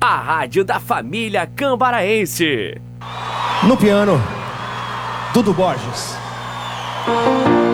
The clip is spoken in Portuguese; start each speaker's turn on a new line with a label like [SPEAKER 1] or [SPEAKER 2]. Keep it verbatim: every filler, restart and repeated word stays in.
[SPEAKER 1] a rádio da família cambaraense.
[SPEAKER 2] No piano, Dudu Borges.